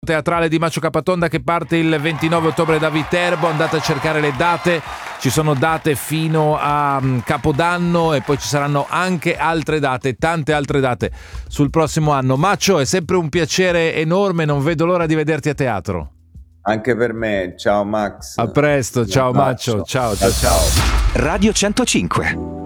teatrale di Macio Capatonda che parte il 29 ottobre da Viterbo. Andate a cercare le date, ci sono date fino a Capodanno e poi ci saranno anche altre date, tante altre date sul prossimo anno. Macio, è sempre un piacere enorme, non vedo l'ora di vederti a teatro. Anche per me, ciao Max. A presto, ciao Macio, ciao. Radio 105.